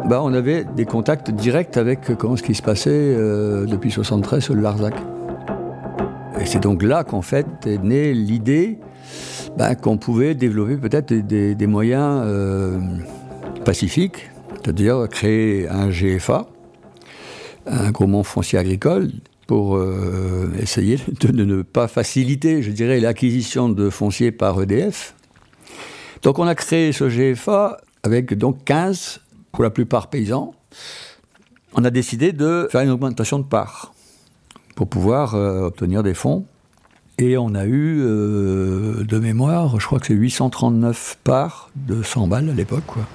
on avait des contacts directs avec ce qui se passait depuis 1973 sur le Larzac. Et c'est donc là qu'en fait est née l'idée qu'on pouvait développer peut-être des moyens pacifiques, c'est-à-dire créer un GFA, un groupement foncier agricole, pour essayer de ne pas faciliter, je dirais, l'acquisition de foncier par EDF. Donc on a créé ce GFA avec donc 15, pour la plupart paysans. On a décidé de faire une augmentation de parts pour pouvoir obtenir des fonds. Et on a eu, de mémoire, je crois que c'est 839 parts de 100 balles à l'époque, quoi.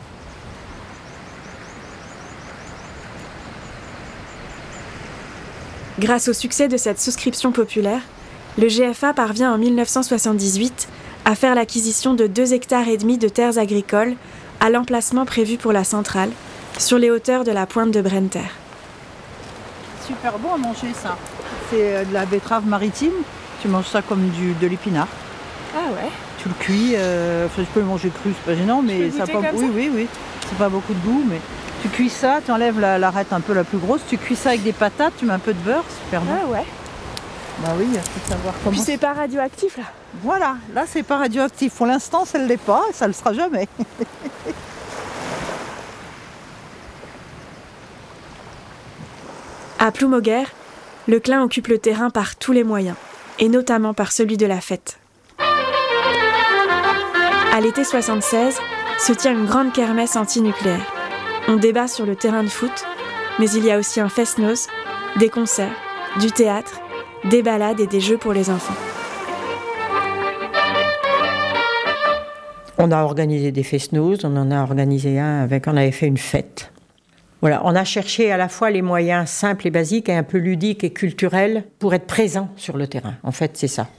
Grâce au succès de cette souscription populaire, le GFA parvient en 1978 à faire l'acquisition de 2,5 hectares de terres agricoles à l'emplacement prévu pour la centrale, sur les hauteurs de la pointe de Brenter. Super bon à manger ça. C'est de la betterave maritime. Tu manges ça comme de l'épinard. Ah ouais. Tu le cuis, tu peux le manger cru, c'est pas gênant, mais ça pas. Oui. C'est pas beaucoup de goût, mais tu cuis ça, tu enlèves l'arête un peu la plus grosse, tu cuis ça avec des patates, tu mets un peu de beurre, super bon. Ah ouais. Bah oui, il faut savoir comment. Puis c'est pas radioactif là. Voilà, là c'est pas radioactif. Pour l'instant, ça ne l'est pas, et ça le sera jamais. À Ploumoguer, le Clin occupe le terrain par tous les moyens, et notamment par celui de la fête. À l'été 1976, se tient une grande kermesse anti-nucléaire. On débat sur le terrain de foot, mais il y a aussi un fest-noz, des concerts, du théâtre, des balades et des jeux pour les enfants. On a organisé des fest-noz, on en a organisé un on avait fait une fête. Voilà, on a cherché à la fois les moyens simples et basiques et un peu ludiques et culturels pour être présents sur le terrain. En fait, c'est ça.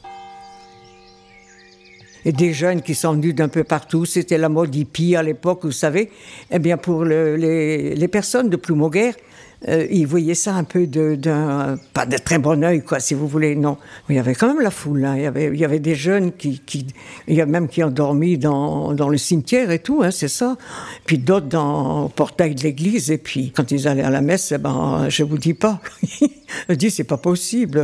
Et des jeunes qui sont venus d'un peu partout, c'était la mode hippie à l'époque, vous savez. Eh bien, pour les personnes de Ploumoguer, ils voyaient ça un peu pas de très bon œil, quoi, si vous voulez, non. Mais il y avait quand même la foule, hein. Il y avait des jeunes il y a même qui ont dormi dans le cimetière et tout, hein, c'est ça. Puis d'autres au portail de l'église, et puis quand ils allaient à la messe, je vous dis pas. Je dis, c'est pas possible.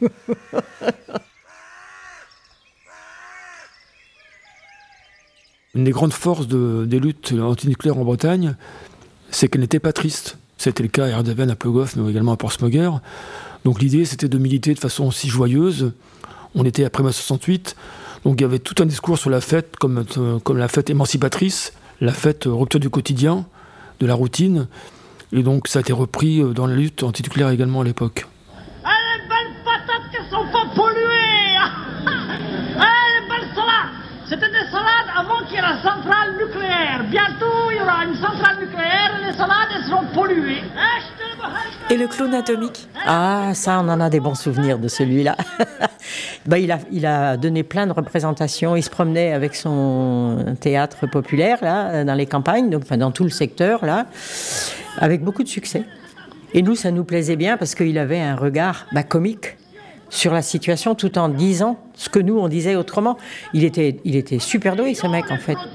Une des grandes forces des luttes antinucléaires en Bretagne, c'est qu'elles n'étaient pas tristes. C'était le cas à Erdeven, à Plogoff, mais également à Portsmouguer. Donc l'idée, c'était de militer de façon aussi joyeuse. On était après mai 68, donc il y avait tout un discours sur la fête comme la fête émancipatrice, la fête rupture du quotidien, de la routine. Et donc ça a été repris dans la lutte antinucléaire également à l'époque. Ah, les belles patates qui sont pas polluées. Ah, les belles salades. C'était des salades avant qu'il y ait la centrale nucléaire. Bientôt, il y aura une centrale nucléaire et les salades elles seront polluées. Et le clown atomique ? Ah, ça, on en a des bons souvenirs de celui-là. Il a donné plein de représentations. Il se promenait avec son théâtre populaire, là, dans les campagnes, donc, dans tout le secteur, là, avec beaucoup de succès. Et nous, ça nous plaisait bien parce qu'il avait un regard comique sur la situation tout en disant ce que nous, on disait autrement. Il était super doué, ce mec, en fait.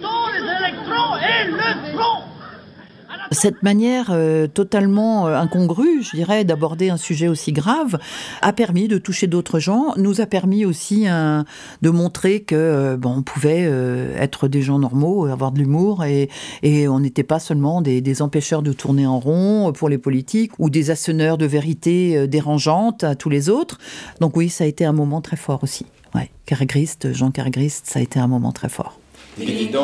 Cette manière totalement incongrue, je dirais, d'aborder un sujet aussi grave, a permis de toucher d'autres gens, nous a permis aussi de montrer que on pouvait être des gens normaux, avoir de l'humour, et on n'était pas seulement des empêcheurs de tourner en rond pour les politiques, ou des asseneurs de vérité dérangeantes à tous les autres. Donc oui, ça a été un moment très fort aussi. Ouais. Jean Carregrist, ça a été un moment très fort.